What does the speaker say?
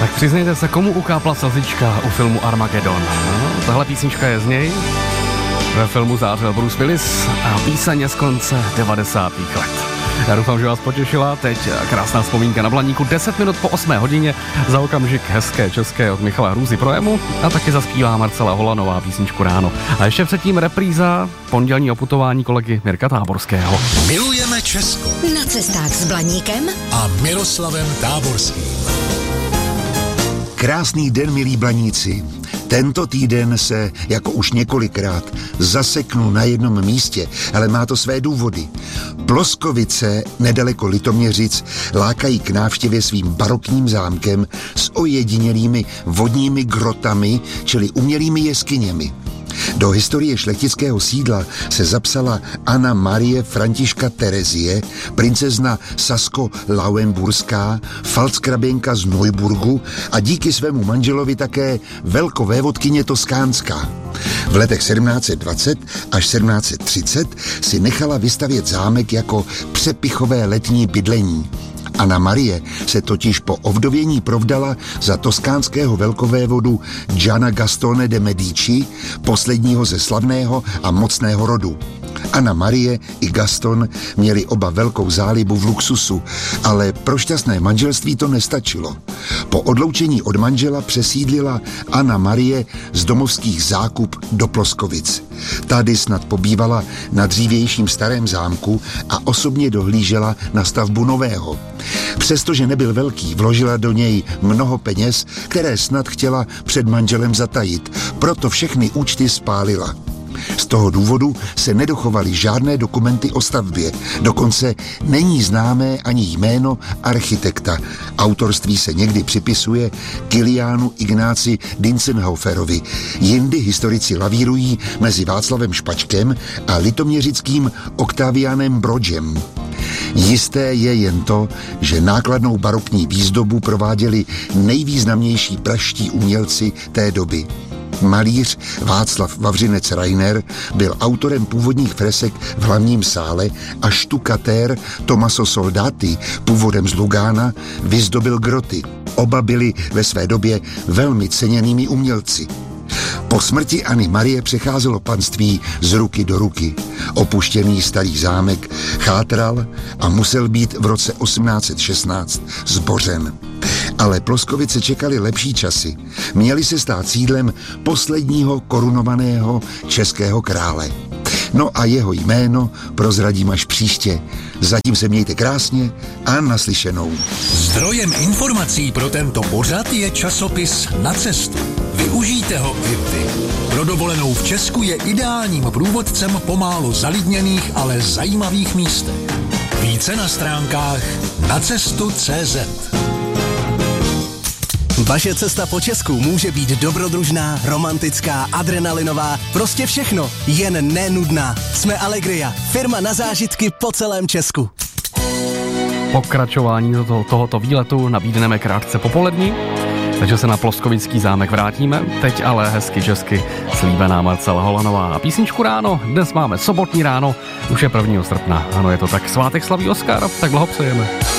Tak přiznejte se, komu ukápla slzička u filmu Armageddon? No, tahle písnička je z něj. Ve filmu zářil Bruce Willis a píseň je z konce 90. let. Já doufám, že vás potěšila. Teď krásná vzpomínka na Blaníku. 10 minut po 8 hodině, za okamžik hezké české od Michala Hrůzy pro Emu a taky zaspívá Marcela Holanová písničku Ráno. A ještě předtím repríza pondělního putování kolegy Mirka Táborského. Milujeme Česko. Na cestách s Blaníkem A Miroslavem Táborským. Krásný den, milí Blaníci. Tento týden se, jako už několikrát, zaseknu na jednom místě, ale má to své důvody. Ploskovice, nedaleko Litoměřic, lákají k návštěvě svým barokním zámkem s ojedinělými vodními grotami, čili umělými jeskyněmi. Do historie šlechtického sídla se zapsala Anna Marie Františka Terezie, princezna Sasko-Lauenburská, Pfalzgraběnka z Neuburgu a díky svému manželovi také velkovévodkyně Toskánská. V letech 1720 až 1730 si nechala vystavět zámek jako přepichové letní bydlení. Anna Marie se totiž po ovdovění provdala za toskánského velkovévodu Gianna Gastone de Medici, posledního ze slavného a mocného rodu. Anna Marie i Gaston měli oba velkou zálibu v luxusu, ale pro šťastné manželství to nestačilo. Po odloučení od manžela přesídlila Anna Marie z domovských Zákup do Ploskovic. Tady snad pobývala na dřívějším starém zámku a osobně dohlížela na stavbu nového. Přestože nebyl velký, vložila do něj mnoho peněz, které snad chtěla před manželem zatajit, proto všechny účty spálila. Z toho důvodu se nedochovaly žádné dokumenty o stavbě, dokonce není známé ani jméno architekta. Autorství se někdy připisuje Kiliánu Ignáci Dientzenhoferovi. Jindy historici lavírují mezi Václavem Špačkem a litoměřickým Octavianem Brodžem. Jisté je jen to, že nákladnou barokní výzdobu prováděli nejvýznamnější pražští umělci té doby. Malíř Václav Vavřinec-Reiner byl autorem původních fresek v hlavním sále a štukatér Tommaso Soldati, původem z Lugána, vyzdobil groty. Oba byli ve své době velmi ceněnými umělci. Po smrti Anny Marie přecházelo panství z ruky do ruky. Opuštěný starý zámek chátral a musel být v roce 1816 zbořen. Ale Ploskovice čekaly lepší časy. Měli se stát sídlem posledního korunovaného českého krále. No a jeho jméno prozradím až příště. Zatím se mějte krásně a naslyšenou. Zdrojem informací pro tento pořad je časopis Na cestu. Využijte ho i vy. Pro dovolenou v Česku je ideálním průvodcem po málo zalidněných, ale zajímavých místech. Více na stránkách nacestu.cz. Vaše cesta po Česku může být dobrodružná, romantická, adrenalinová, prostě všechno, jen nenudná. Jsme Allegria, firma na zážitky po celém Česku. Pokračování tohoto výletu nabídneme krátce popolední, takže se na Ploskovický zámek vrátíme. Teď ale hezky česky slíbená Marcela Holanová a písničku Ráno. Dnes máme sobotní ráno, už je 1. srpna. Ano, je to tak, svátek slaví Oskar, tak blahopřejeme.